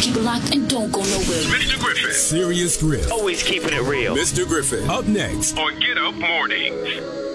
Keep it locked and don't go nowhere. Mr. Griffin. Serious Griff. Always keeping it real. Mr. Griffin. Up next On Get Up Mornings.